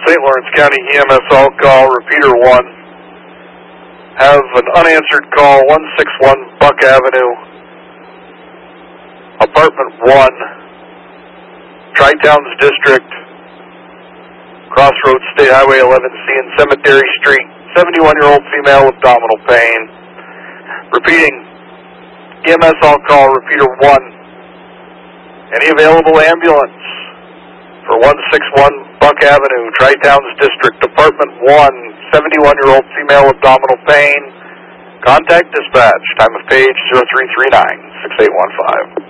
St. Lawrence County EMS all call, repeater 1. Have an unanswered call, 161 Buck Avenue, apartment 1, Tri-Towns District, Crossroads State Highway 11C and Cemetery Street, 71-year-old female with abdominal pain. Repeating, EMS all call, repeater 1. Any available ambulance for 161 Buck Avenue, Tri-Towns District, apartment 1, 71-year-old female with abdominal pain. Contact dispatch. Time of page 0339-6815.